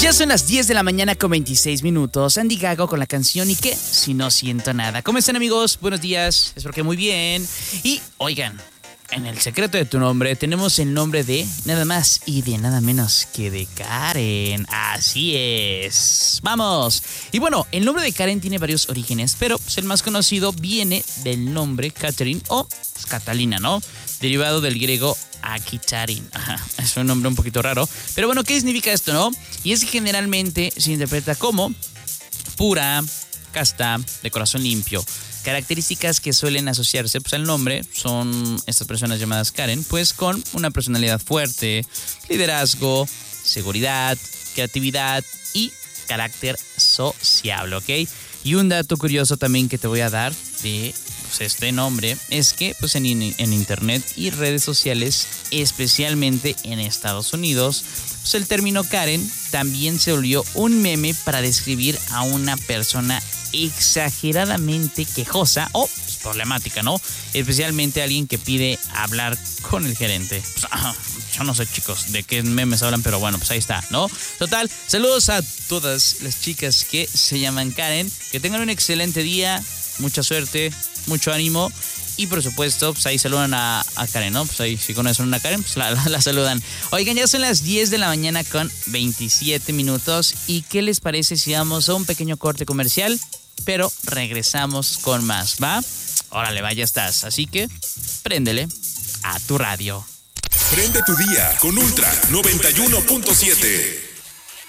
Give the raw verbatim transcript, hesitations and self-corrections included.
Ya son las diez de la mañana con veintiséis minutos. Andy Gago con la canción ¿Y qué? Si no siento nada. ¿Cómo están, amigos? Buenos días. Espero que muy bien. Y oigan, en el secreto de tu nombre tenemos el nombre de nada más y de nada menos que de Karen. Así es. ¡Vamos! Y bueno, el nombre de Karen tiene varios orígenes, pero pues, el más conocido viene del nombre Catherine o pues, Catalina, ¿no? Derivado del griego Akitarin. Ajá, es un nombre un poquito raro. Pero bueno, ¿qué significa esto, no? Y es que generalmente se interpreta como pura, casta, de corazón limpio. Características que suelen asociarse pues, al nombre son estas personas llamadas Karen, pues con una personalidad fuerte, liderazgo, seguridad, creatividad y carácter sociable, ¿ok? Y un dato curioso también que te voy a dar de pues, este nombre es que pues, en, en internet y redes sociales, especialmente en Estados Unidos, pues, el término Karen también se volvió un meme para describir a una persona exageradamente quejosa o pues, problemática, ¿no? Especialmente alguien que pide hablar con el gerente. Pues, ah, yo no sé, chicos, de qué memes hablan, pero bueno, pues ahí está, ¿no? Total, saludos a todas las chicas que se llaman Karen. Que tengan un excelente día, mucha suerte, mucho ánimo. Y por supuesto, pues ahí saludan a, a Karen, ¿no? Pues ahí si conocen una Karen, pues la, la, la saludan. Oigan, ya son las diez de la mañana con veintisiete minutos. ¿Y qué les parece si vamos a un pequeño corte comercial? Pero regresamos con más, ¿va? Órale, va, ya estás. Así que, préndele a tu radio. Prende tu día con Ultra noventa y uno punto siete.